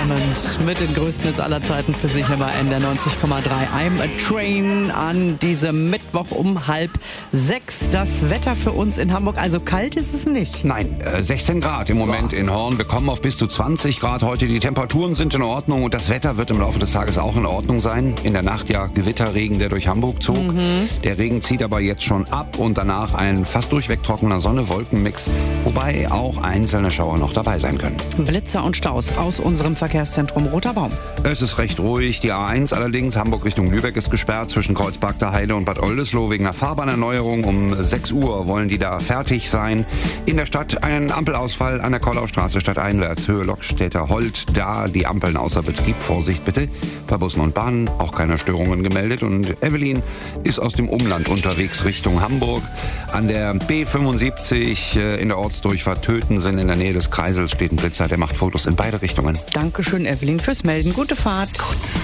Diamond mit den größten Hits aller Zeiten für sich immer in der 90,3. I'm a Train an diesem Mittwoch um 5:30. Das Wetter für uns in Hamburg, also kalt ist es nicht. Nein, 16 Grad im Moment in Horn. Wir kommen auf bis zu 20 Grad heute. Die Temperaturen sind in Ordnung und das Wetter wird im Laufe des Tages auch in Ordnung sein. In der Nacht ja Gewitterregen, der durch Hamburg zog. Der Regen zieht aber jetzt schon ab und danach ein fast durchweg trockener Sonne-Wolken-Mix, wobei auch einzelne Schauer noch dabei sein können. Blitzer und Staus aus unserem Verkehrszentrum Roter Baum. Es ist recht ruhig. Die A1 allerdings, Hamburg Richtung Lübeck, ist gesperrt zwischen Kreuzberg der Heide und Bad Oldesloe wegen einer Fahrbahnerneuerung. Um 6 Uhr wollen die da fertig sein. In der Stadt ein Ampelausfall an der Kollaustraße stadteinwärts, Höhe Lokstädter Holt. Da die Ampeln außer Betrieb. Vorsicht bitte. Bei Bussen und Bahnen auch keine Störungen gemeldet. Und Evelyn ist aus dem Umland unterwegs Richtung Hamburg. An der B75 in der Ortsdurchfahrt Tötensen in der Nähe des Kreisels steht ein Blitzer, der macht Fotos in beide Richtungen. Dankeschön, Evelyn, fürs Melden. Gute Fahrt. Gut.